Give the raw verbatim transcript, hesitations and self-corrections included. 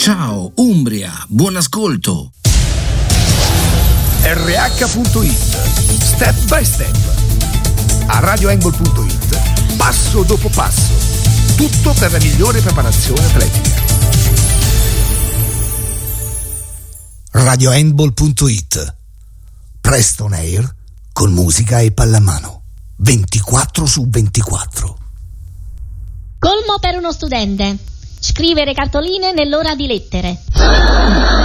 Ciao Umbria, buon ascolto. R H punto it, step by step. A radio handball punto it, passo dopo passo. Tutto per la migliore preparazione atletica. radio handball punto it. Presto on air con musica e pallamano. ventiquattro su ventiquattro. Colmo per uno studente. Scrivere cartoline nell'ora di lettere.